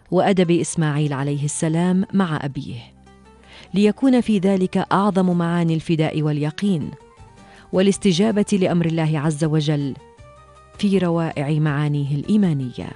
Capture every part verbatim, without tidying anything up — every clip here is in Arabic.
وأدب إسماعيل عليه السلام مع أبيه، ليكون في ذلك أعظم معاني الفداء واليقين والاستجابة لأمر الله عز وجل في روائع معانيه الإيمانية.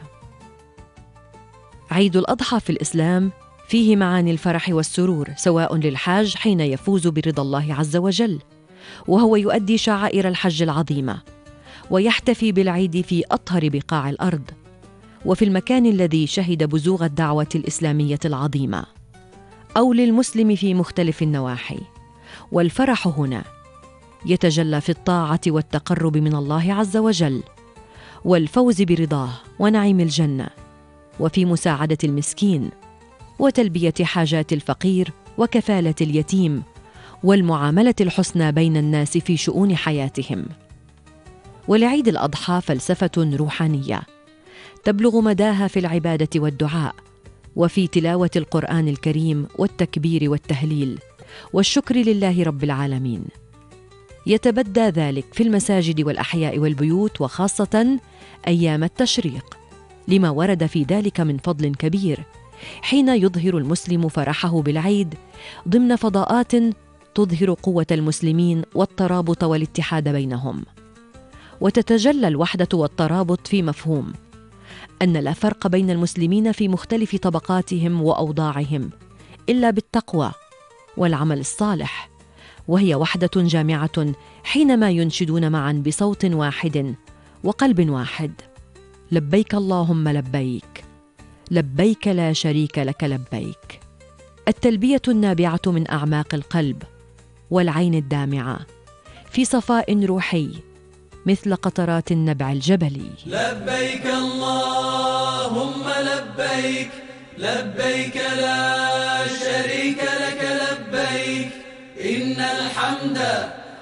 عيد الأضحى في الإسلام فيه معاني الفرح والسرور، سواء للحاج حين يفوز برضا الله عز وجل وهو يؤدي شعائر الحج العظيمة ويحتفي بالعيد في أطهر بقاع الأرض وفي المكان الذي شهد بزوغ الدعوة الإسلامية العظيمة، أو للمسلم في مختلف النواحي. والفرح هنا يتجلى في الطاعة والتقرب من الله عز وجل والفوز برضاه ونعيم الجنة، وفي مساعدة المسكين وتلبية حاجات الفقير وكفالة اليتيم والمعاملة الحسنى بين الناس في شؤون حياتهم. ولعيد الأضحى فلسفة روحانية تبلغ مداها في العبادة والدعاء وفي تلاوة القرآن الكريم والتكبير والتهليل والشكر لله رب العالمين. يتبدى ذلك في المساجد والأحياء والبيوت، وخاصة أيام التشريق، لما ورد في ذلك من فضل كبير، حين يظهر المسلم فرحه بالعيد ضمن فضاءات تظهر قوة المسلمين والترابط والاتحاد بينهم. وتتجلى الوحدة والترابط في مفهوم أن لا فرق بين المسلمين في مختلف طبقاتهم وأوضاعهم إلا بالتقوى والعمل الصالح، وهي وحدة جامعة حينما ينشدون معا بصوت واحد وقلب واحد: لبيك اللهم لبيك، لبيك لا شريك لك لبيك. التلبية النابعة من أعماق القلب والعين الدامعة في صفاء روحي مثل قطرات النبع الجبلي. لبيك اللهم لبيك، لبيك لا شريك لك لبيك، إن الحمد